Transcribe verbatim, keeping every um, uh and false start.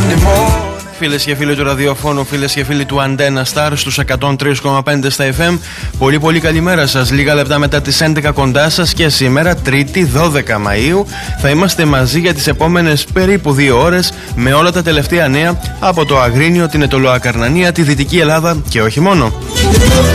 Φίλες και φίλοι του ραδιοφώνου, φίλες και φίλοι του Αντένα Star στους εκατόν τρία κόμμα πέντε στα εφ εμ, πολύ πολύ καλημέρα σας. Λίγα λεπτά μετά τις έντεκα κοντά σας και σήμερα Τρίτη δώδεκα Μαΐου θα είμαστε μαζί για τις επόμενες περίπου δύο ώρες με όλα τα τελευταία νέα από το Αγρίνιο, την Αιτωλοακαρνανία, τη Δυτική Ελλάδα και όχι μόνο.